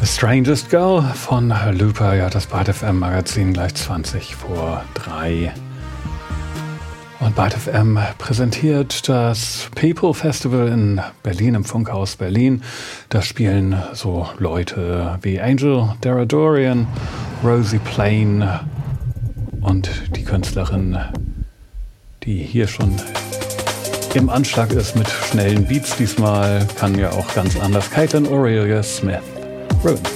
Strangest Girl von Looper, ja, das Byte FM Magazin gleich 20 vor 3. Und Byte FM präsentiert das People Festival in Berlin, im Funkhaus Berlin. Da spielen so Leute wie Angel Deradorian, Rosie Plain und die Künstlerin, die hier schon im Anschlag ist mit schnellen Beats diesmal, kann ja auch ganz anders, Caitlin Aurelia Smith. Ruins.